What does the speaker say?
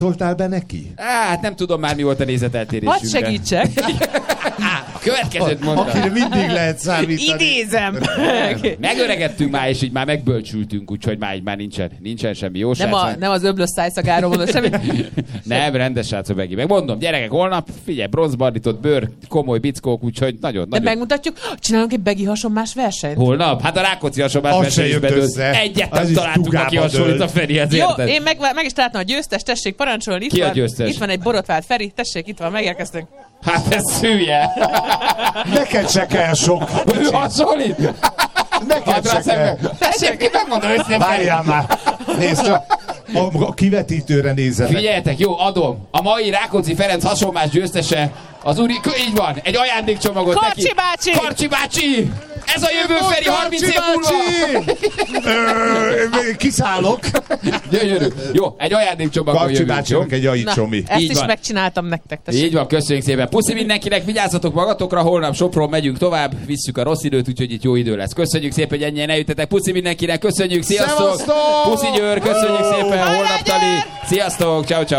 Szóltál be neki? Hát nem tudom már, mi volt a nézeteltérésünk. Hadd segítsek. A következőt mondtam. Akire mindig lehet számítani. Idézem. Megöregettünk már, és így már megbölcsültünk, úgyhogy már nincsen semmi jó srác. Nem az öblös szájszagáról mondod semmi. Nem, rendes srácok megint. Megmondom, gyerekek, holnap, figyelj, bronzbarnított bőr, komoly bickók, úgyhogy nagyon. De megmutatjuk, csinálunk egy Begi hasonmás versenyt. Holnap? Hát a Rákóczi hasonlás versenyben egyet nem találtuk, aki hasonlít a Ferihez, jó, érted? én meg is találtam a győztes, tessék parancsolni. Ki a győztes? Itt van egy borotvált Feri, tessék, itt van, megérkeztünk. Hát ez szülye. Neked se kell sok. Ő hasonlít? Neked se kell. Tessék, ki megmondom őszintén. Várjál már. Nézd csak. A kivetítőre nézzenek. Figyeljetek, jó, adom. A mai Rákóczi Ferenc hasonlás győztese az úri... Így van, egy ajándékcsomagot Karcsi neki. bácsi! Karcsi bácsi! Ez a jövő Feri 30 év múlva! Kiszállok. Gyönyörű. Jó, egy ajándékcsomagon Karcsi jövünk. bácsinak egy ajicsomi. Ezt Így is van. megcsináltam nektek, tessék. Így van, köszönjük szépen. Puszi mindenkinek, vigyázzatok magatokra, holnap Sopron megyünk tovább, visszük a rossz időt, úgyhogy itt jó idő lesz. Köszönjük szépen, hogy ennyien eljöttetek. Puszi mindenkinek, köszönjük, sziasztok! Szevasztok! Puszi Győr, köszönjük szépen, holnap tali. Sziasztok, ciao ciao.